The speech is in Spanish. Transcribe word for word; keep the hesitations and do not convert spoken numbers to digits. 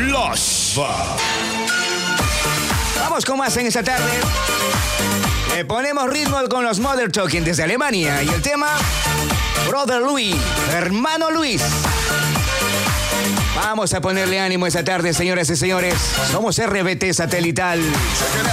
Flash. Vamos con más en esta tarde. Le ponemos ritmo con los Mother Talking desde Alemania. Y el tema, Brother Luis, hermano Luis. Vamos a ponerle ánimo esta tarde, señoras y señores. Somos R B T Satelital.